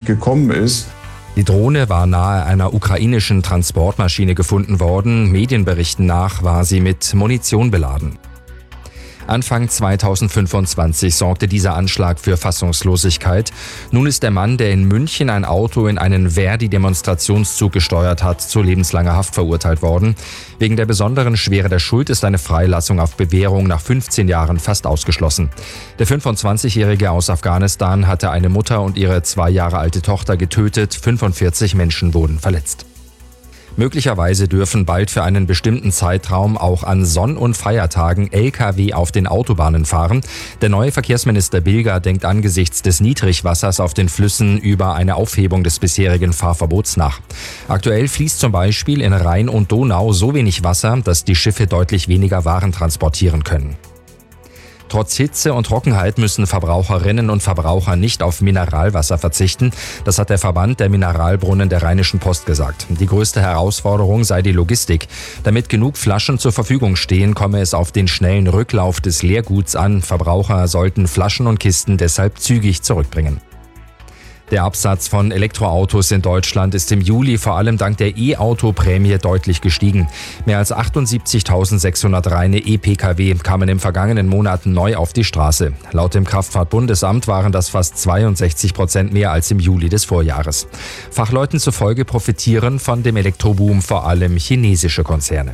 gekommen ist. Die Drohne war nahe einer ukrainischen Transportmaschine gefunden worden. Medienberichten nach war sie mit Munition beladen. Anfang 2025 sorgte dieser Anschlag für Fassungslosigkeit. Nun ist der Mann, der in München ein Auto in einen Verdi-Demonstrationszug gesteuert hat, zu lebenslanger Haft verurteilt worden. Wegen der besonderen Schwere der Schuld ist eine Freilassung auf Bewährung nach 15 Jahren fast ausgeschlossen. Der 25-Jährige aus Afghanistan hatte eine Mutter und ihre 2 Jahre alte Tochter getötet. 45 Menschen wurden verletzt. Möglicherweise dürfen bald für einen bestimmten Zeitraum auch an Sonn- und Feiertagen Lkw auf den Autobahnen fahren. Der neue Verkehrsminister Bilger denkt angesichts des Niedrigwassers auf den Flüssen über eine Aufhebung des bisherigen Fahrverbots nach. Aktuell fließt zum Beispiel in Rhein und Donau so wenig Wasser, dass die Schiffe deutlich weniger Waren transportieren können. Trotz Hitze und Trockenheit müssen Verbraucherinnen und Verbraucher nicht auf Mineralwasser verzichten. Das hat der Verband der Mineralbrunnen der Rheinischen Post gesagt. Die größte Herausforderung sei die Logistik. Damit genug Flaschen zur Verfügung stehen, komme es auf den schnellen Rücklauf des Leerguts an. Verbraucher sollten Flaschen und Kisten deshalb zügig zurückbringen. Der Absatz von Elektroautos in Deutschland ist im Juli vor allem dank der E-Auto-Prämie deutlich gestiegen. Mehr als 78.600 reine E-Pkw kamen im vergangenen Monat neu auf die Straße. Laut dem Kraftfahrtbundesamt waren das fast 62% mehr als im Juli des Vorjahres. Fachleuten zufolge profitieren von dem Elektroboom vor allem chinesische Konzerne.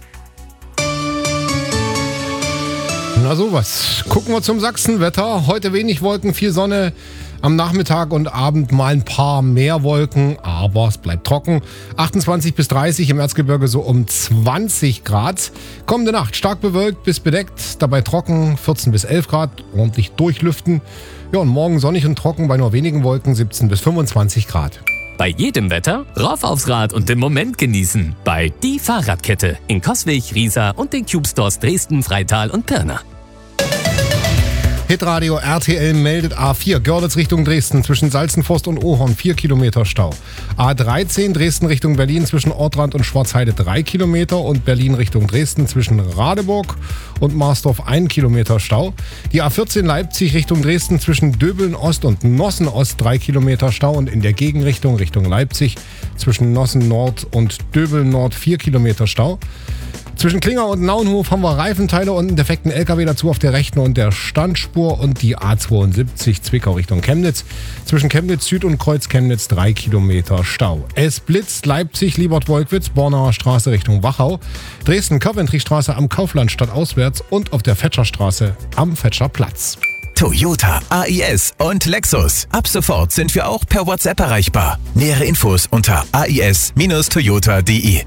Na sowas. Gucken wir zum Sachsenwetter. Heute wenig Wolken, viel Sonne. Am Nachmittag und Abend mal ein paar mehr Wolken, aber es bleibt trocken. 28 bis 30, im Erzgebirge so um 20 Grad. Kommende Nacht stark bewölkt bis bedeckt, dabei trocken, 14 bis 11 Grad, ordentlich durchlüften. Ja, und morgen sonnig und trocken bei nur wenigen Wolken, 17 bis 25 Grad. Bei jedem Wetter rauf aufs Rad und den Moment genießen. Bei Die Fahrradkette in Coswig, Riesa und den Cube Stores Dresden, Freital und Pirna. Hitradio RTL meldet A4 Görlitz Richtung Dresden zwischen Salzenforst und Ohorn 4 Kilometer Stau. A13 Dresden Richtung Berlin zwischen Ortrand und Schwarzheide 3 Kilometer und Berlin Richtung Dresden zwischen Radeburg und Marsdorf 1 Kilometer Stau. Die A14 Leipzig Richtung Dresden zwischen Döbeln Ost und Nossen Ost 3 Kilometer Stau und in der Gegenrichtung Richtung Leipzig zwischen Nossen Nord und Döbeln Nord 4 Kilometer Stau. Zwischen Klinger und Naunhof haben wir Reifenteile und einen defekten LKW dazu auf der rechten und der Standspur und die A72 Zwickau Richtung Chemnitz. Zwischen Chemnitz Süd und Kreuz Chemnitz 3 Kilometer Stau. Es blitzt Leipzig, Liebert-Wolkwitz, Bornauer Straße Richtung Wachau, Dresden-Coventry-Straße am Kauflandstadt auswärts und auf der Fetscherstraße am Fetscherplatz. Toyota, AIS und Lexus. Ab sofort sind wir auch per WhatsApp erreichbar. Nähere Infos unter ais-toyota.de.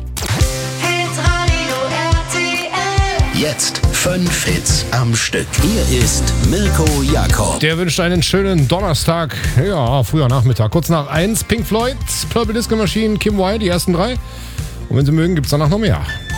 Jetzt 5 Hits am Stück. Hier ist Mirko Jakob. Der wünscht einen schönen Donnerstag. Ja, früher Nachmittag. Kurz nach 1. Pink Floyd, Purple Disco Machine, Kim Wilde, die ersten 3. Und wenn Sie mögen, gibt es danach noch mehr.